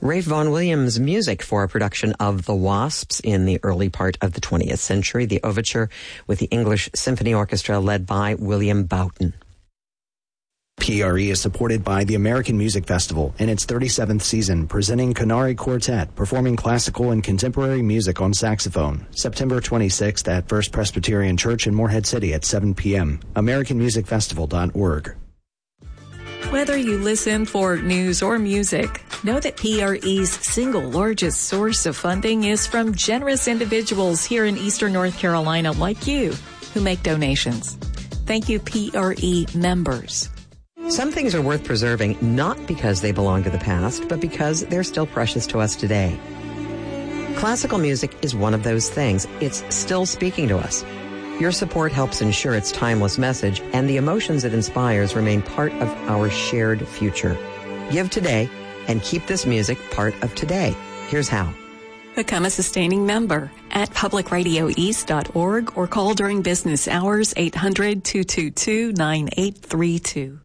Ralph Vaughan Williams' music for a production of The Wasps in the early part of the 20th century, the overture with the English Symphony Orchestra led by William Boughton. PRE is supported by the American Music Festival in its 37th season, presenting Canary Quartet, performing classical and contemporary music on saxophone, September 26th at First Presbyterian Church in Morehead City at 7 p.m. AmericanMusicFestival.org. Whether you listen for news or music, know that PRE's single largest source of funding is from generous individuals here in Eastern North Carolina like you who make donations. Thank you, PRE members. Some things are worth preserving not because they belong to the past, but because they're still precious to us today. Classical music is one of those things. It's still speaking to us. Your support helps ensure its timeless message and the emotions it inspires remain part of our shared future. Give today and keep this music part of today. Here's how. Become a sustaining member at publicradioeast.org or call during business hours 800-222-9832.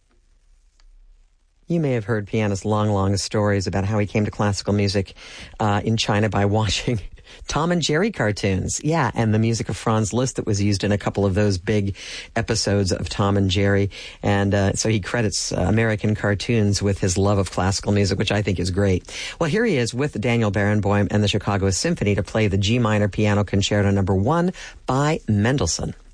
You may have heard pianist Long Long's stories about how he came to classical music in China by watching Tom and Jerry cartoons. Yeah, and the music of Franz Liszt that was used in a couple of those big episodes of Tom and Jerry. And so he credits American cartoons with his love of classical music, which I think is great. Well, here he is with Daniel Barenboim and the Chicago Symphony to play the G minor piano concerto number 1 by Mendelssohn.